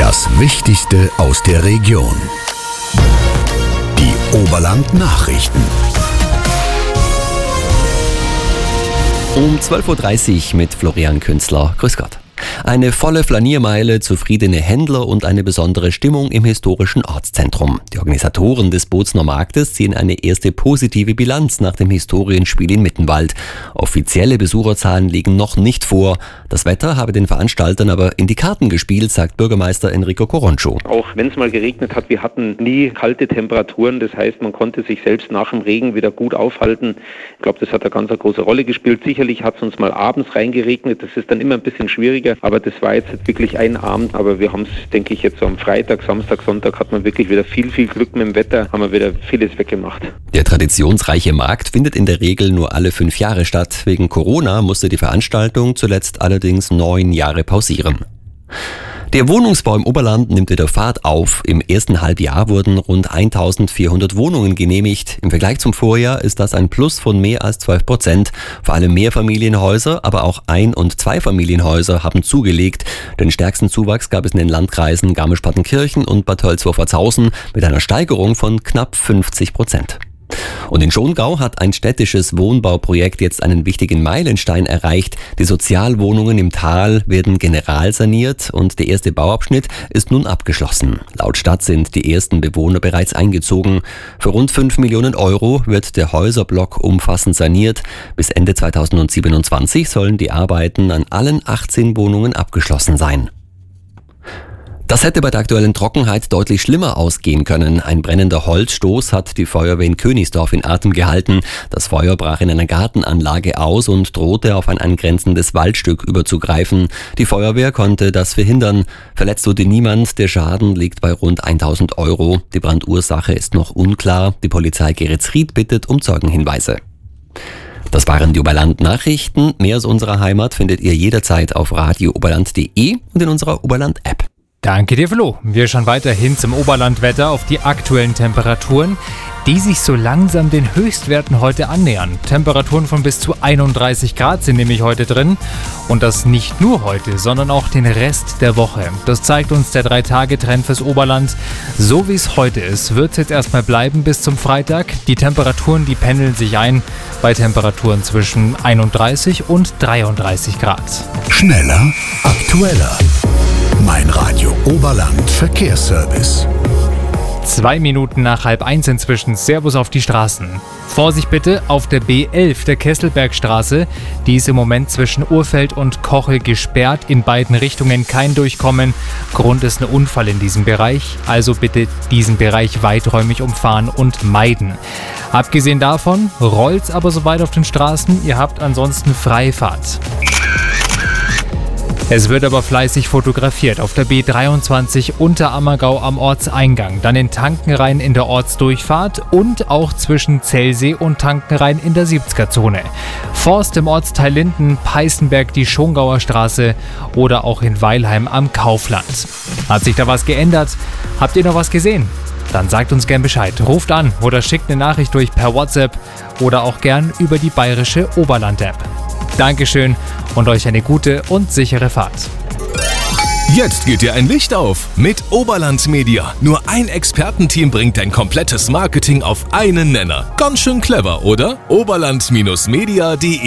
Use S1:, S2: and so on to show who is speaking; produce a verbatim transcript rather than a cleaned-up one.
S1: Das Wichtigste aus der Region. Die Oberland-Nachrichten.
S2: Um zwölf Uhr dreißig mit Florian Künzler. Grüß Gott. Eine volle Flaniermeile, zufriedene Händler und eine besondere Stimmung im historischen Ortszentrum. Die Organisatoren des Bozner Marktes ziehen eine erste positive Bilanz nach dem Historienspiel in Mittenwald. Offizielle Besucherzahlen liegen noch nicht vor. Das Wetter habe den Veranstaltern aber in die Karten gespielt, sagt Bürgermeister Enrico Coroncio.
S3: Auch wenn es mal geregnet hat, wir hatten nie kalte Temperaturen. Das heißt, man konnte sich selbst nach dem Regen wieder gut aufhalten. Ich glaube, das hat eine ganz große Rolle gespielt. Sicherlich hat es uns mal abends reingeregnet. Das ist dann immer ein bisschen schwieriger. Aber das war jetzt wirklich ein Abend. Aber wir haben es, denke ich, jetzt so am Freitag, Samstag, Sonntag hat man wirklich wieder viel, viel Glück mit dem Wetter. Haben wir wieder vieles weggemacht.
S2: Der traditionsreiche Markt findet in der Regel nur alle fünf Jahre statt. Wegen Corona musste die Veranstaltung zuletzt allerdings neun Jahre pausieren. Der Wohnungsbau im Oberland nimmt wieder Fahrt auf. Im ersten Halbjahr wurden rund eintausendvierhundert Wohnungen genehmigt. Im Vergleich zum Vorjahr ist das ein Plus von mehr als zwölf Prozent. Vor allem Mehrfamilienhäuser, aber auch Ein- und Zweifamilienhäuser haben zugelegt. Den stärksten Zuwachs gab es in den Landkreisen Garmisch-Partenkirchen und Bad Tölz-Wolfertshausen mit einer Steigerung von knapp fünfzig Prozent. Und in Schongau hat ein städtisches Wohnbauprojekt jetzt einen wichtigen Meilenstein erreicht. Die Sozialwohnungen im Tal werden generalsaniert und der erste Bauabschnitt ist nun abgeschlossen. Laut Stadt sind die ersten Bewohner bereits eingezogen. Für rund fünf Millionen Euro wird der Häuserblock umfassend saniert. Bis Ende zweitausendsiebenundzwanzig sollen die Arbeiten an allen achtzehn Wohnungen abgeschlossen sein. Das hätte bei der aktuellen Trockenheit deutlich schlimmer ausgehen können. Ein brennender Holzstoß hat die Feuerwehr in Königsdorf in Atem gehalten. Das Feuer brach in einer Gartenanlage aus und drohte auf ein angrenzendes Waldstück überzugreifen. Die Feuerwehr konnte das verhindern. Verletzt wurde niemand. Der Schaden liegt bei rund tausend Euro. Die Brandursache ist noch unklar. Die Polizei Geretsried bittet um Zeugenhinweise. Das waren die Oberland-Nachrichten. Mehr aus unserer Heimat findet ihr jederzeit auf radio oberland punkt de und in unserer Oberland-App.
S4: Danke dir, Flo. Wir schauen weiterhin zum Oberlandwetter auf die aktuellen Temperaturen, die sich so langsam den Höchstwerten heute annähern. Temperaturen von bis zu einunddreißig Grad sind nämlich heute drin. Und das nicht nur heute, sondern auch den Rest der Woche. Das zeigt uns der drei Tage Trend fürs Oberland. So wie es heute ist, wird es jetzt erstmal bleiben bis zum Freitag. Die Temperaturen, die pendeln sich ein bei Temperaturen zwischen einunddreißig und dreiunddreißig Grad.
S1: Schneller, aktueller. Mein Radio Oberland Verkehrsservice.
S4: Zwei Minuten nach halb eins inzwischen. Servus auf die Straßen. Vorsicht bitte auf der B elf, der Kesselbergstraße. Die ist im Moment zwischen Urfeld und Kochel gesperrt. In beiden Richtungen kein Durchkommen. Grund ist ein Unfall in diesem Bereich. Also bitte diesen Bereich weiträumig umfahren und meiden. Abgesehen davon rollt's aber soweit auf den Straßen. Ihr habt ansonsten Freifahrt. Es wird aber fleißig fotografiert auf der B dreiundzwanzig Unterammergau am Ortseingang, dann in Tankenrhein in der Ortsdurchfahrt und auch zwischen Zellsee und Tankenrhein in der siebziger Zone. Forst im Ortsteil Linden, Peißenberg die Schongauer Straße oder auch in Weilheim am Kaufland. Hat sich da was geändert? Habt ihr noch was gesehen? Dann sagt uns gern Bescheid. Ruft an oder schickt eine Nachricht durch per WhatsApp oder auch gern über die bayerische Oberland-App. Dankeschön und euch eine gute und sichere Fahrt.
S5: Jetzt geht dir ein Licht auf mit Oberland Media. Nur ein Expertenteam bringt dein komplettes Marketing auf einen Nenner. Ganz schön clever, oder? oberland Bindestrich media punkt de